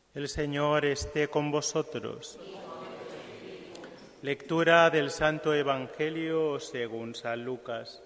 El Señor esté con vosotros. Lectura del Santo Evangelio según San Lucas.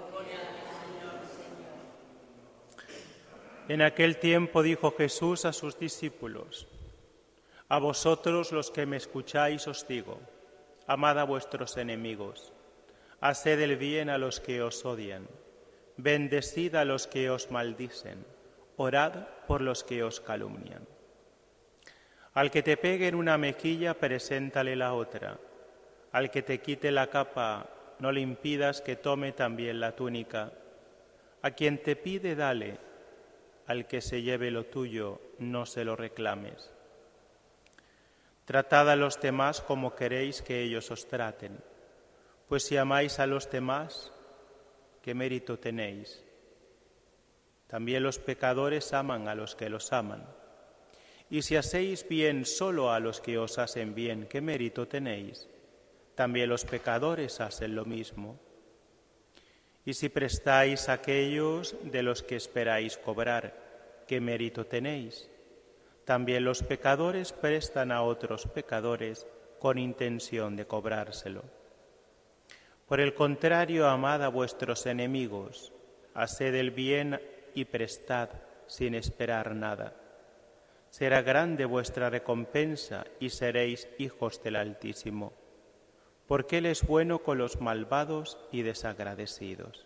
En aquel tiempo dijo Jesús a sus discípulos: A vosotros los que me escucháis os digo, amad a vuestros enemigos, haced el bien a los que os odian, bendecid a los que os maldicen, orad por los que os calumnian. Al que te pegue en una mejilla, preséntale la otra. Al que te quite la capa, no le impidas que tome también la túnica. A quien te pide, dale. Al que se lleve lo tuyo, no se lo reclames. Tratad a los demás como queréis que ellos os traten. Pues si amáis a los demás, ¿qué mérito tenéis? También los pecadores aman a los que los aman. Y si hacéis bien solo a los que os hacen bien, ¿qué mérito tenéis? También los pecadores hacen lo mismo. Y si prestáis a aquellos de los que esperáis cobrar, ¿qué mérito tenéis? También los pecadores prestan a otros pecadores con intención de cobrárselo. Por el contrario, amad a vuestros enemigos, haced el bien y prestad sin esperar nada. Será grande vuestra recompensa y seréis hijos del Altísimo, porque Él es bueno con los malvados y desagradecidos.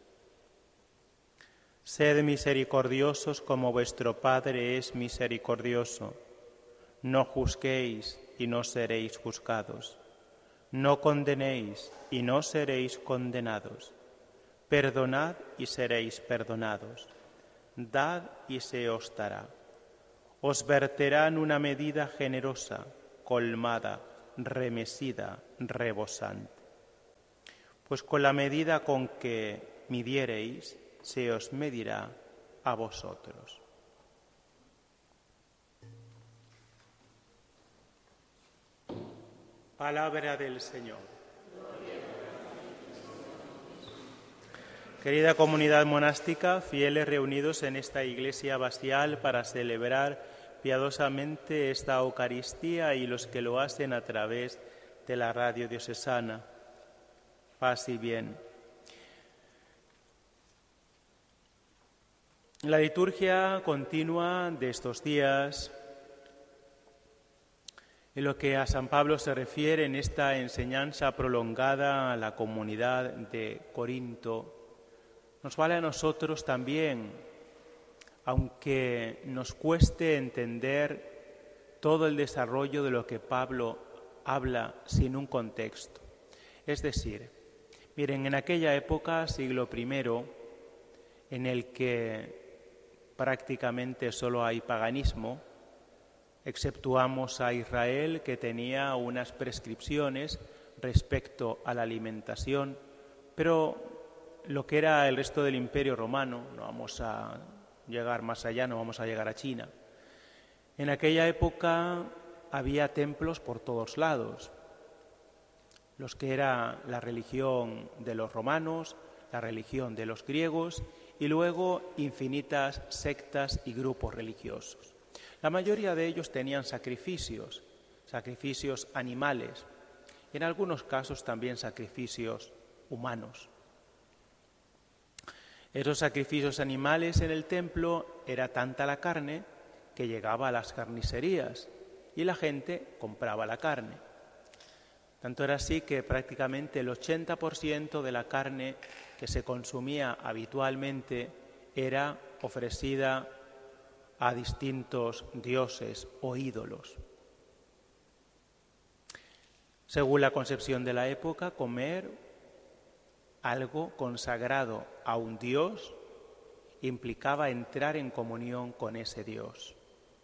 Sed misericordiosos como vuestro Padre es misericordioso. No juzguéis y no seréis juzgados. No condenéis y no seréis condenados. Perdonad y seréis perdonados. Dad y se os dará. Os verterán una medida generosa, colmada, remesida, rebosante. Pues con la medida con que midiereis, se os medirá a vosotros. Palabra del Señor. Querida comunidad monástica, fieles reunidos en esta iglesia abacial para celebrar piadosamente esta Eucaristía y los que lo hacen a través de la radio diocesana, paz y bien. La liturgia continua de estos días, en lo que a San Pablo se refiere en esta enseñanza prolongada a la comunidad de Corinto, nos vale a nosotros también, aunque nos cueste entender todo el desarrollo de lo que Pablo habla sin un contexto. Es decir, miren, en aquella época, siglo I, en el que prácticamente solo hay paganismo, exceptuamos a Israel, que tenía unas prescripciones respecto a la alimentación, pero lo que era el resto del Imperio Romano, no vamos a llegar más allá, no vamos a llegar a China. En aquella época había templos por todos lados, los que era la religión de los romanos, la religión de los griegos y luego infinitas sectas y grupos religiosos. La mayoría de ellos tenían sacrificios animales, y en algunos casos también sacrificios humanos. Esos sacrificios animales en el templo era tanta la carne que llegaba a las carnicerías y la gente compraba la carne. Tanto era así que prácticamente el 80% de la carne que se consumía habitualmente era ofrecida a distintos dioses o ídolos. Según la concepción de la época, comer algo consagrado a un dios implicaba entrar en comunión con ese dios.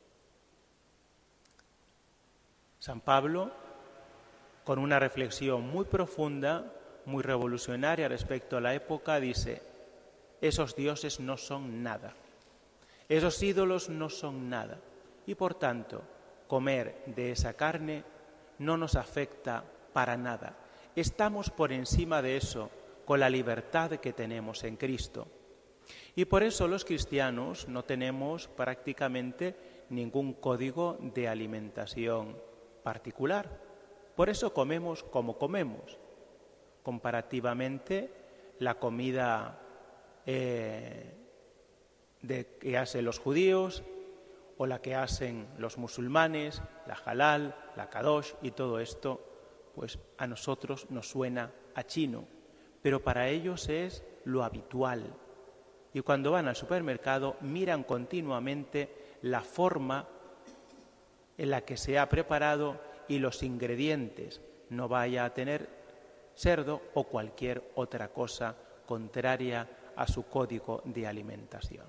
San Pablo, con una reflexión muy profunda, muy revolucionaria respecto a la época, dice: esos dioses no son nada, esos ídolos no son nada, y por tanto, comer de esa carne no nos afecta para nada. Estamos por encima de eso, con la libertad que tenemos en Cristo. Y por eso los cristianos no tenemos prácticamente ningún código de alimentación particular. Por eso comemos como comemos. Comparativamente, la comida que hacen los judíos o la que hacen los musulmanes, la halal, la kadosh y todo esto, pues a nosotros nos suena a chino, pero para ellos es lo habitual. Y cuando van al supermercado miran continuamente la forma en la que se ha preparado y los ingredientes. No vaya a tener cerdo o cualquier otra cosa contraria a su código de alimentación.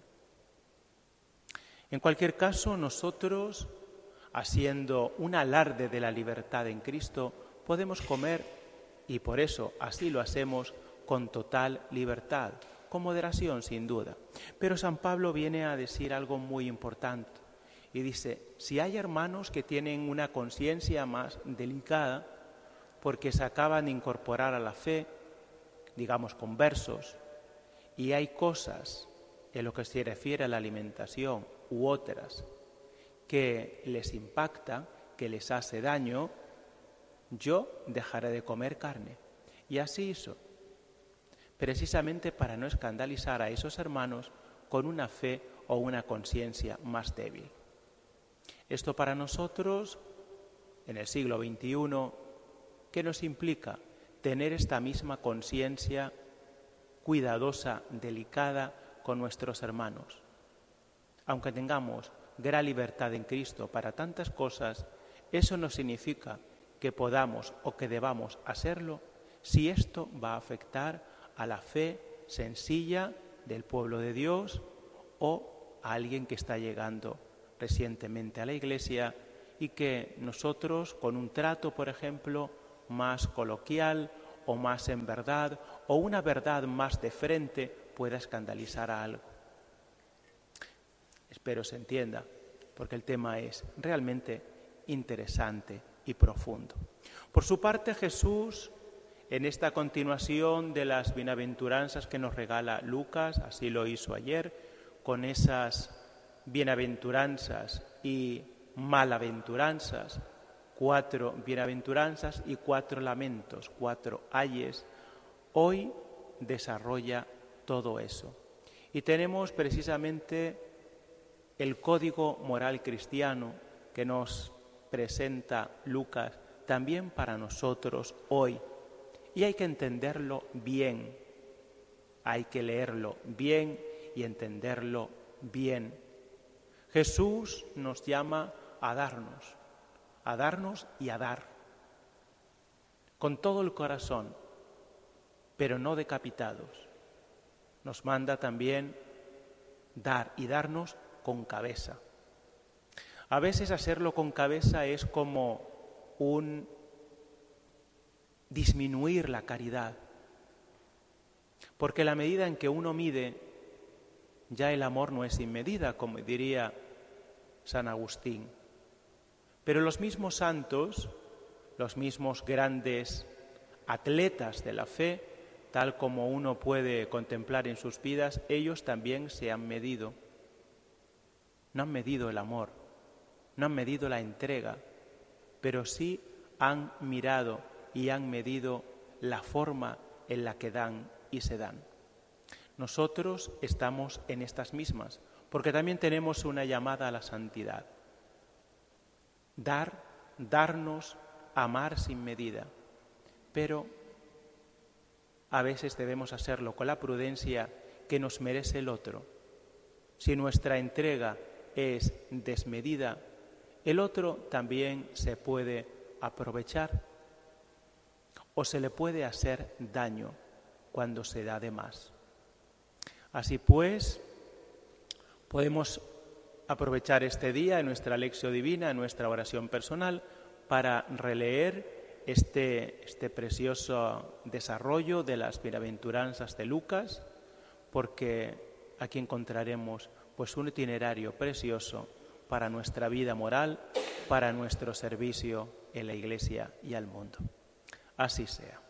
En cualquier caso, nosotros, haciendo un alarde de la libertad en Cristo, podemos comer, y por eso así lo hacemos, con total libertad, con moderación sin duda. Pero San Pablo viene a decir algo muy importante y dice, si hay hermanos que tienen una conciencia más delicada porque se acaban de incorporar a la fe, digamos conversos, y hay cosas en lo que se refiere a la alimentación u otras que les impacta, que les hace daño, yo dejaré de comer carne. Y así hizo, precisamente para no escandalizar a esos hermanos con una fe o una conciencia más débil. Esto para nosotros, en el siglo XXI, ¿qué nos implica? Tener esta misma conciencia cuidadosa, delicada con nuestros hermanos. Aunque tengamos gran libertad en Cristo para tantas cosas, eso no significa que podamos o que debamos hacerlo si esto va a afectar a la fe sencilla del pueblo de Dios o a alguien que está llegando recientemente a la Iglesia y que nosotros, con un trato, por ejemplo, más coloquial o más en verdad o una verdad más de frente, pueda escandalizar a algo. Espero se entienda, porque el tema es realmente interesante y profundo. Por su parte, Jesús, en esta continuación de las bienaventuranzas que nos regala Lucas, así lo hizo ayer, con esas bienaventuranzas y malaventuranzas, 4 bienaventuranzas y 4 lamentos, 4 ayes, hoy desarrolla todo eso. Y tenemos precisamente el código moral cristiano que nos presenta Lucas también para nosotros hoy. Y hay que entenderlo bien, hay que leerlo bien y entenderlo bien. Jesús nos llama a darnos y a dar, con todo el corazón, pero no decapitados. Nos manda también dar y darnos con cabeza. A veces hacerlo con cabeza es como un disminuir la caridad, porque la medida en que uno mide, ya el amor no es sin medida, como diría San Agustín. Pero los mismos santos, los mismos grandes atletas de la fe, tal como uno puede contemplar en sus vidas, ellos también se han medido. No han medido el amor, no han medido la entrega, pero sí han mirado y han medido la forma en la que dan y se dan. Nosotros estamos en estas mismas, porque también tenemos una llamada a la santidad. Darnos, amar sin medida, pero a veces debemos hacerlo con la prudencia que nos merece el otro. Si nuestra entrega es desmedida, el otro también se puede aprovechar o se le puede hacer daño cuando se da de más. Así pues, podemos aprovechar este día en nuestra lección divina, en nuestra oración personal, para releer este precioso desarrollo de las bienaventuranzas de Lucas, porque aquí encontraremos pues un itinerario precioso para nuestra vida moral, para nuestro servicio en la Iglesia y al mundo. Así sea.